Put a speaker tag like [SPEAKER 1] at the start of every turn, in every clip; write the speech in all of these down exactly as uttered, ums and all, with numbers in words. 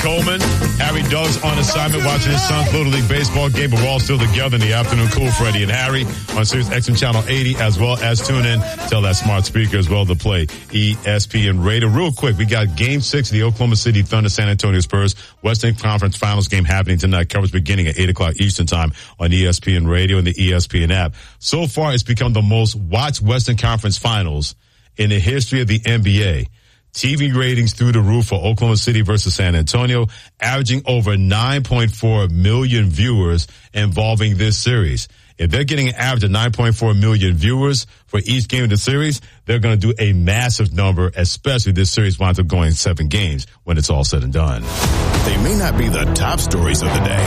[SPEAKER 1] Coleman. Harry Doug's on assignment watching his son's Little League baseball game, but we're all still together in the afternoon. Cool, Freddie and Harry on Sirius X M Channel eighty, as well as tune in. Tell that smart speaker as well to play E S P N Radio. Real quick, we got Game six of the Oklahoma City Thunder San Antonio Spurs Western Conference Finals game happening tonight. Coverage beginning at eight o'clock Eastern Time on E S P N Radio and the E S P N app. So far, it's become the most watched Western Conference Finals in the history of the N B A. T V ratings through the roof for Oklahoma City versus San Antonio, averaging over nine point four million viewers involving this series. If they're getting an average of nine point four million viewers for each game of the series, they're going to do a massive number, especially if this series winds up going seven games when it's all said and done.
[SPEAKER 2] They may not be the top stories of the day.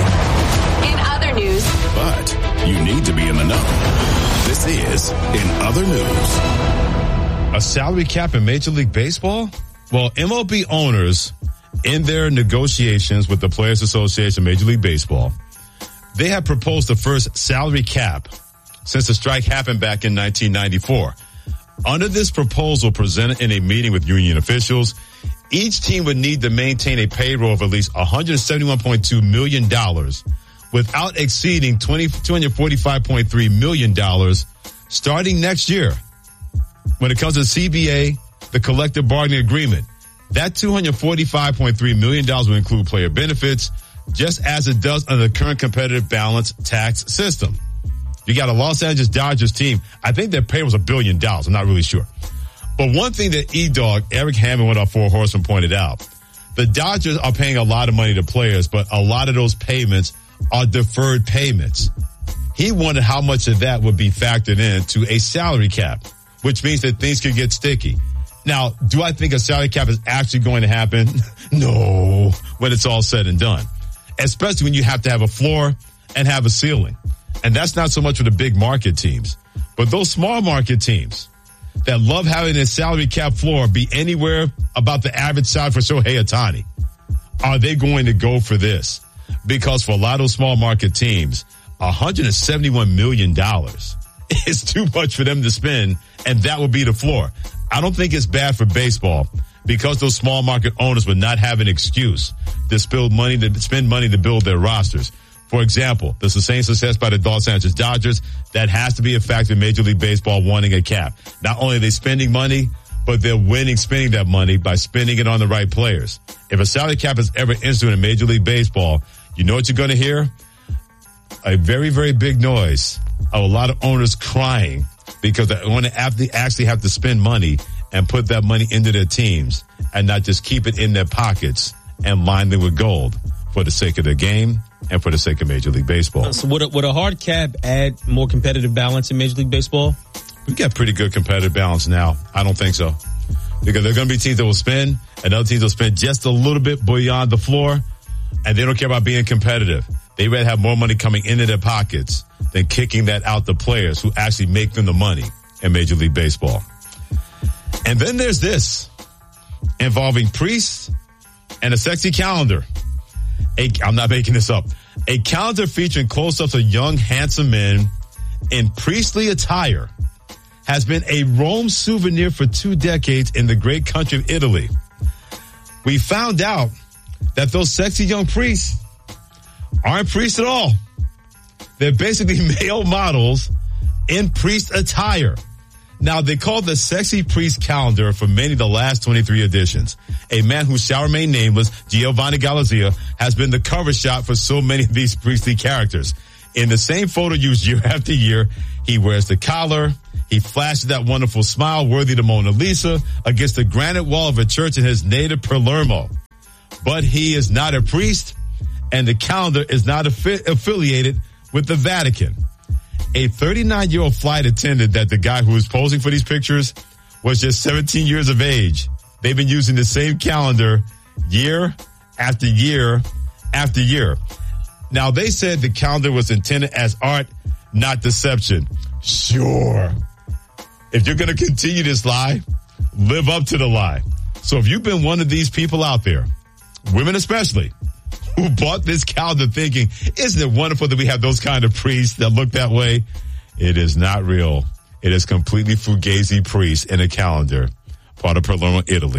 [SPEAKER 3] In other news.
[SPEAKER 2] But you need to be in the know. This is In Other News.
[SPEAKER 1] A salary cap in Major League Baseball? Well, M L B owners, in their negotiations with the Players Association of Major League Baseball, they have proposed the first salary cap since the strike happened back in nineteen ninety-four. Under this proposal presented in a meeting with union officials, each team would need to maintain a payroll of at least one hundred seventy-one point two million dollars without exceeding two hundred forty-five point three million dollars starting next year. When it comes to the C B A, the collective bargaining agreement, that two hundred forty-five point three million dollars will include player benefits, just as it does under the current competitive balance tax system. You got a Los Angeles Dodgers team. I think their pay was a billion dollars. I'm not really sure. But one thing that E-Dog, Eric Hammond, went off Four Horsemen, pointed out, the Dodgers are paying a lot of money to players, but a lot of those payments are deferred payments. He wondered how much of that would be factored into a salary cap, which means that things could get sticky. Now, do I think a salary cap is actually going to happen? No, when it's all said and done. Especially when you have to have a floor and have a ceiling. And that's not so much for the big market teams. But those small market teams that love having a salary cap floor be anywhere about the average salary for Shohei Ohtani, are they going to go for this? Because for a lot of those small market teams, one hundred seventy-one million dollars is too much for them to spend, and that would be the floor. I don't think it's bad for baseball because those small market owners would not have an excuse to spend money to spend money to build their rosters. For example, the sustained success by the Los Angeles Dodgers, that has to be a factor in Major League Baseball wanting a cap. Not only are they spending money, but they're winning spending that money by spending it on the right players. If a salary cap is ever instituted in Major League Baseball, you know what you're going to hear? A very, very big noise of a lot of owners crying because they're going to actually have to spend money and put that money into their teams and not just keep it in their pockets and line them with gold for the sake of the game and for the sake of Major League Baseball.
[SPEAKER 4] So would a, would a hard cap add more competitive balance in Major League Baseball?
[SPEAKER 1] We got pretty good competitive balance now. I don't think so. Because there are going to be teams that will spend and other teams will spend just a little bit beyond the floor, and they don't care about being competitive. They rather have more money coming into their pockets than kicking that out to players who actually make them the money in Major League Baseball. And then there's this involving priests and a sexy calendar. A, I'm not making this up. A calendar featuring close-ups of young, handsome men in priestly attire has been a Rome souvenir for two decades in the great country of Italy. We found out that those sexy young priests aren't priests at all. They're basically male models in priest attire. Now, they call the Sexy Priest Calendar for many of the last twenty-three editions. A man who shall remain nameless, Giovanni Galizia, has been the cover shot for so many of these priestly characters. In the same photo used year after year, he wears the collar, he flashes that wonderful smile worthy of the Mona Lisa against the granite wall of a church in his native Palermo. But he is not a priest, and the calendar is not affi- affiliated with the Vatican. A thirty-nine-year-old flight attendant that the guy who was posing for these pictures was just seventeen years of age. They've been using the same calendar year after year after year. Now, they said the calendar was intended as art, not deception. Sure. If you're going to continue this lie, live up to the lie. So if you've been one of these people out there, women especially, who bought this calendar thinking, isn't it wonderful that we have those kind of priests that look that way? It is not real. It is completely fugazi priests in a calendar, part of Palermo, Italy,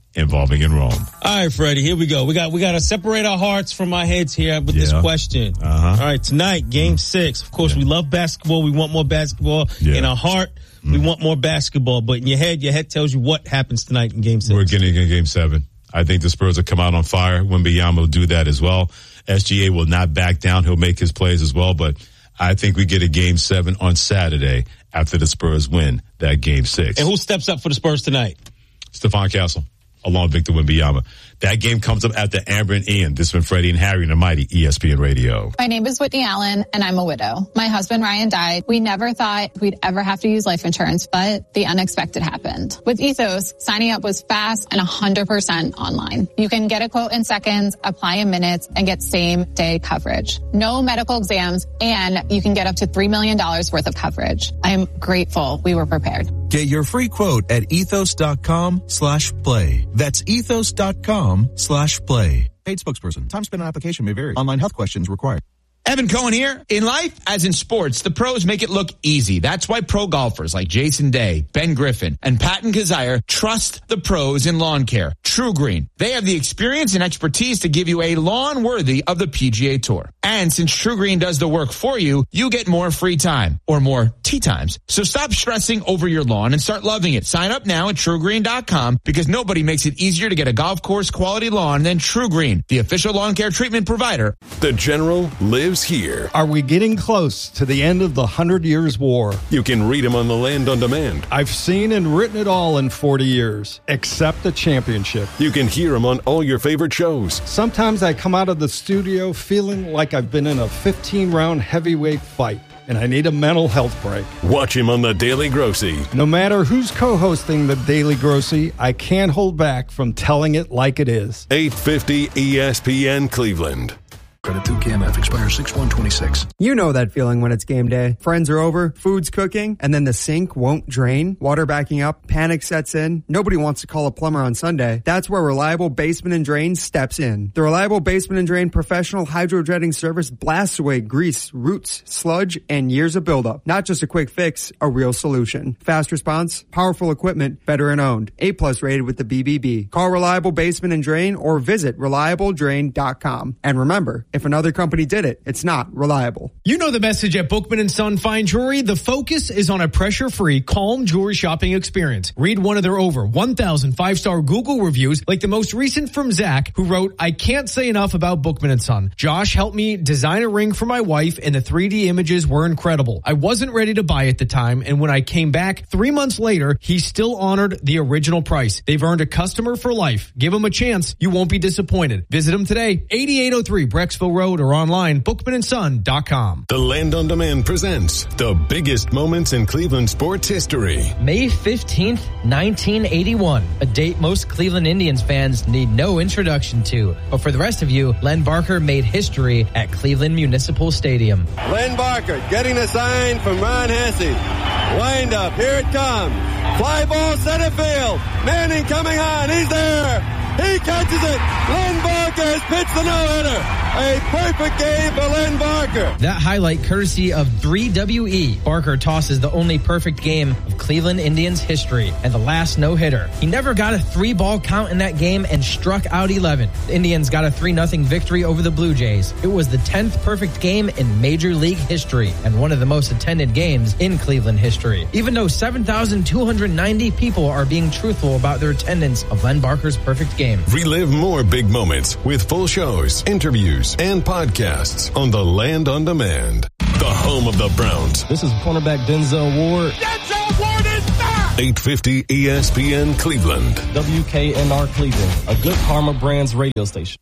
[SPEAKER 1] involving in Rome.
[SPEAKER 4] All right, Freddie, here we go. We got we got to separate our hearts from our heads here with
[SPEAKER 1] Yeah.
[SPEAKER 4] this question.
[SPEAKER 1] Uh-huh.
[SPEAKER 4] All right, tonight, game mm. six. Of course,
[SPEAKER 1] yeah.
[SPEAKER 4] we love basketball. We want more basketball.
[SPEAKER 1] Yeah.
[SPEAKER 4] In our heart, mm. we want more basketball. But in your head, your head tells you what happens tonight in game six.
[SPEAKER 1] We're getting in game seven. I think the Spurs will come out on fire. Wembanyama will do that as well. S G A will not back down. He'll make his plays as well. But I think we get a game seven on Saturday after the Spurs win that game six.
[SPEAKER 4] And who steps up for the Spurs tonight?
[SPEAKER 1] Stephon Castle, along with Victor Wembanyama. That game comes up after Amber and Ian. This has been Freddie and Harry and the Mighty E S P N Radio.
[SPEAKER 5] My name is Whitney Allen, and I'm a widow. My husband, Ryan, died. We never thought we'd ever have to use life insurance, but the unexpected happened. With Ethos, signing up was fast and one hundred percent online. You can get a quote in seconds, apply in minutes, and get same-day coverage. No medical exams, and you can get up to three million dollars worth of coverage. I am grateful we were prepared.
[SPEAKER 6] Get your free quote at ethos.com slash play. That's ethos.com slash play.
[SPEAKER 7] Paid spokesperson. Time spent on application may vary. Online health questions required.
[SPEAKER 8] Evan Cohen here. In life, as in sports, the pros make it look easy. That's why pro golfers like Jason Day, Ben Griffin, and Patton Kazire trust the pros in lawn care. True Green. They have the experience and expertise to give you a lawn worthy of the P G A Tour. And since True Green does the work for you, you get more free time or more tee times. So stop stressing over your lawn and start loving it. Sign up now at true green dot com because nobody makes it easier to get a golf course quality lawn than True Green, the official lawn care treatment provider.
[SPEAKER 2] The General lives here.
[SPEAKER 9] Are we getting close to the end of the Hundred Years' War?
[SPEAKER 2] You can read him on the Land on Demand.
[SPEAKER 9] I've seen and written it all in forty years, except the championship.
[SPEAKER 2] You can hear him on all your favorite shows.
[SPEAKER 9] Sometimes I come out of the studio feeling like I've been in a fifteen-round heavyweight fight, and I need a mental health break.
[SPEAKER 2] Watch him on the Daily Grossy.
[SPEAKER 9] No matter who's co-hosting the Daily Grossy, I can't hold back from telling it like it is.
[SPEAKER 2] eight fifty E S P N Cleveland.
[SPEAKER 10] Credit through K M F expires six one twenty-six.
[SPEAKER 11] You know that feeling when it's game day. Friends are over, food's cooking, and then the sink won't drain. Water backing up, panic sets in. Nobody wants to call a plumber on Sunday. That's where Reliable Basement and Drain steps in. The Reliable Basement and Drain professional hydro dredging service blasts away grease, roots, sludge, and years of buildup. Not just a quick fix, a real solution. Fast response, powerful equipment, veteran owned. A plus rated with the B B B. Call Reliable Basement and Drain or visit reliable drain dot com. And remember, if another company did it, it's not reliable.
[SPEAKER 12] You know the message at Bookman and Son Fine Jewelry. The focus is on a pressure-free, calm jewelry shopping experience. Read one of their over one thousand five-star Google reviews, like the most recent from Zach, who wrote, I can't say enough about Bookman and Son. Josh helped me design a ring for my wife, and the three D images were incredible. I wasn't ready to buy at the time, and when I came back three months later, he still honored the original price. They've earned a customer for life. Give them a chance. You won't be disappointed. Visit them today, eighty-eight oh three Brecksville Road, or online, bookman and son dot com.
[SPEAKER 2] The Land on Demand presents the biggest moments in Cleveland sports history.
[SPEAKER 13] May fifteenth, nineteen eighty-one, a date most Cleveland Indians fans need no introduction to. But for the rest of you, Len Barker made history at Cleveland Municipal Stadium.
[SPEAKER 14] Len Barker getting the sign from Ron Hesse. Wind up, here it comes. Fly ball center field. Manning coming on, he's there. He catches it. Len Barker has pitched the no-hitter. A perfect game for Len Barker.
[SPEAKER 13] That highlight courtesy of three W E. Barker tosses the only perfect game of Cleveland Indians history and the last no-hitter. He never got a three-ball count in that game and struck out eleven. The Indians got a three nothing victory over the Blue Jays. It was the tenth perfect game in Major League history and one of the most attended games in Cleveland history. Even though seven thousand two hundred ninety people are being truthful about their attendance of Len Barker's perfect game.
[SPEAKER 2] Relive more big moments with full shows, interviews, and podcasts on the Land on Demand. The home of the Browns.
[SPEAKER 15] This is cornerback Denzel Ward.
[SPEAKER 2] Denzel Ward is back! eight fifty E S P N Cleveland.
[SPEAKER 15] W K N R Cleveland, a Good Karma Brands radio station.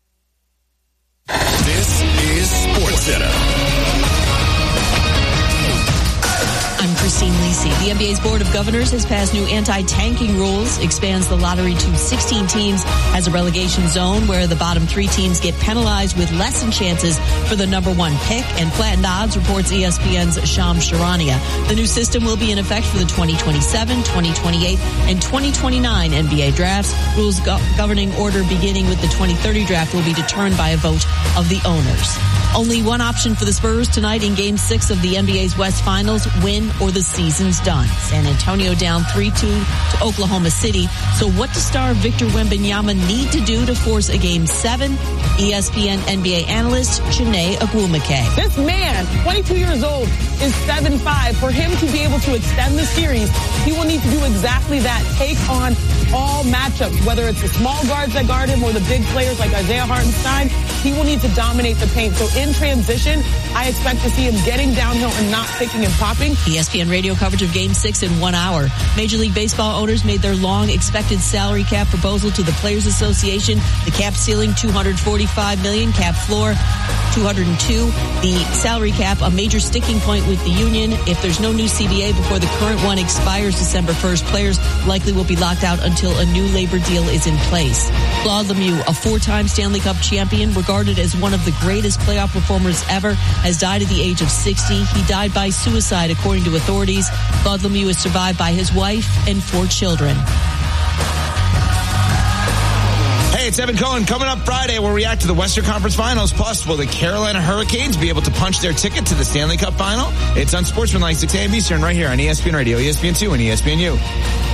[SPEAKER 2] This is SportsCenter.
[SPEAKER 16] I'm Christine Lisi. The N B A's Board of Governors has passed new anti-tanking rules, expands the lottery to sixteen teams, has a relegation zone where the bottom three teams get penalized with lessened chances for the number one pick, and flattened odds, reports E S P N's Shams Charania. The new system will be in effect for the twenty twenty-seven, twenty twenty-eight, and twenty twenty-nine N B A drafts. Rules go- governing order beginning with the twenty thirty draft will be determined by a vote of the owners. Only one option for the Spurs tonight in Game six of the N B A's West Finals, win or the season's done. San Antonio down three two to Oklahoma City. So what does star Victor Wembanyama need to do to force a game seven? E S P N N B A analyst Chiney Ogwumike.
[SPEAKER 17] This man, twenty-two years old, is seven five. For him to be able to extend the series, he will need to do exactly that. Take on all matchups, whether it's the small guards that guard him or the big players like Isaiah Hartenstein. He will need to dominate the paint. So in transition, I expect to see him getting downhill and not picking and popping.
[SPEAKER 16] E S P N radio coverage of Game six in one hour. Major League Baseball owners made their long expected salary cap proposal to the Players Association. The cap ceiling, two hundred forty-five million dollars, cap floor, two hundred two. The salary cap, a major sticking point with the union. If there's no new C B A before the current one expires December first, players likely will be locked out until a new labor deal is in place. Claude Lemieux, a four-time Stanley Cup champion, regarded as one of the greatest playoff performers ever, has died at the age of sixty. He died by suicide, according to authorities. Claude Lemieux is survived by his wife and four children.
[SPEAKER 8] Hey, it's Evan Cohen. Coming up Friday, we'll react to the Western Conference Finals. Plus, will the Carolina Hurricanes be able to punch their ticket to the Stanley Cup Final? It's on Sportsmanlike six a.m. Eastern right here on E S P N Radio, E S P N two, and E S P N U.